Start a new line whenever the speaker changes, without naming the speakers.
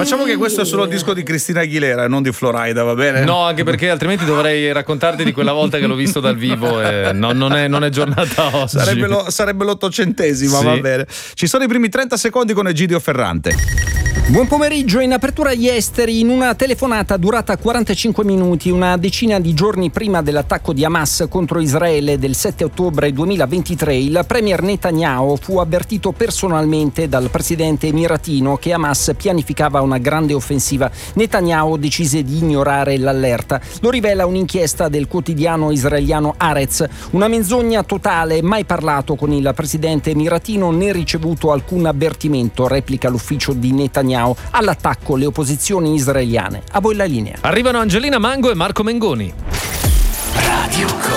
Facciamo che questo è solo il disco di Cristina Aguilera e non di Florida, va bene?
No, anche perché altrimenti dovrei raccontarti di quella volta che l'ho visto dal vivo e non è giornata oggi.
Sarebbe l'800°,
sì.
Va bene. Ci sono i primi 30 secondi con Egidio Ferrante.
Buon pomeriggio. In apertura agli esteri, in una telefonata durata 45 minuti, una decina di giorni prima dell'attacco di Hamas contro Israele del 7 ottobre 2023, il premier Netanyahu fu avvertito personalmente dal presidente emiratino che Hamas pianificava una grande offensiva. Netanyahu decise di ignorare l'allerta. Lo rivela un'inchiesta del quotidiano israeliano Haaretz. Una menzogna totale, mai parlato con il presidente emiratino né ricevuto alcun avvertimento, replica l'ufficio di Netanyahu. All'attacco le opposizioni israeliane. A voi la linea.
Arrivano Angelina Mango e Marco Mengoni.
Radio